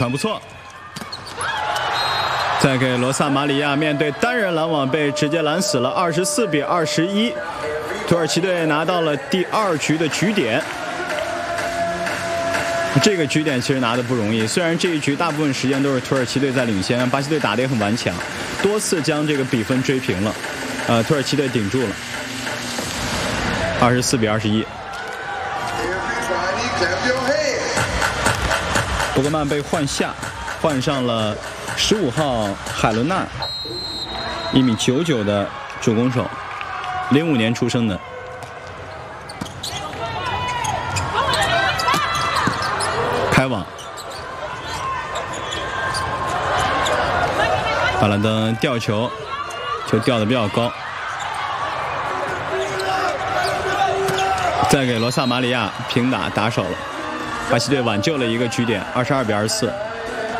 传不错。再给罗萨马里亚，面对单人拦网被直接拦死了，24比21，土耳其队拿到了第2局的局点。这个局点其实拿的不容易，虽然这一局大部分时间都是土耳其队在领先，巴西队打得也很顽强，多次将这个比分追平了，土耳其队顶住了，24比21。博格曼被换下，换上了15号海伦纳，1米99的主攻手，05年出生的。开网，巴兰登吊球，球吊得比较高，再给罗萨马里亚平打，打手了，巴西队挽救了一个局点，22比24。